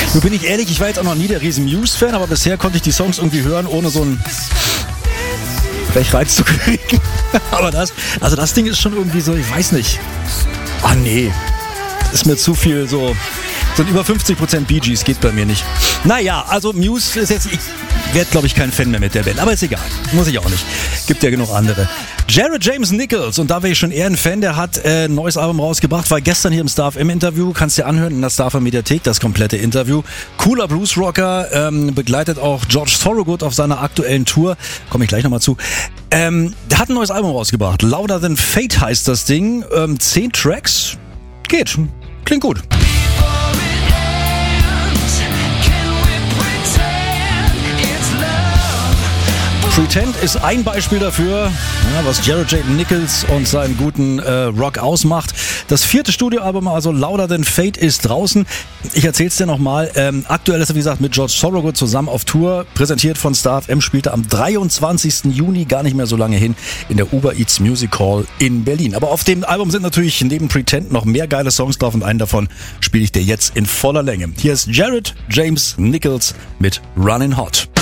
Nun bin ich ehrlich, ich war jetzt auch noch nie der riesen Muse-Fan, aber bisher konnte ich die Songs irgendwie hören, ohne so einen Reiz zu kriegen. Aber das Ding ist schon irgendwie so, ich weiß nicht. Ah nee, ist mir zu viel so über 50% Bee Gees geht bei mir nicht. Naja, also Muse ist jetzt, ich werde glaube ich kein Fan mehr mit der Band, aber ist egal, muss ich auch nicht. Gibt ja genug andere. Jared James Nichols, und da wäre ich schon eher ein Fan, der hat ein neues Album rausgebracht, war gestern hier im Star FM Interview, kannst dir anhören in der Star FM Mediathek, das komplette Interview. Cooler Bluesrocker, begleitet auch George Thorogood auf seiner aktuellen Tour, komme ich gleich nochmal zu. Der hat ein neues Album rausgebracht, Louder Than Fate heißt das Ding, 10 Tracks, klingt gut. Pretend ist ein Beispiel dafür, was Jared J. Nichols und seinen guten Rock ausmacht. Das 4. Studioalbum, also Louder Than Fate, ist draußen. Ich erzähl's dir nochmal. Aktuell ist er, wie gesagt, mit George Thorogood zusammen auf Tour. Präsentiert von Star FM, spielte am 23. Juni, gar nicht mehr so lange hin, in der Uber Eats Music Hall in Berlin. Aber auf dem Album sind natürlich neben Pretend noch mehr geile Songs drauf und einen davon spiele ich dir jetzt in voller Länge. Hier ist Jared James Nichols mit Runnin' Hot.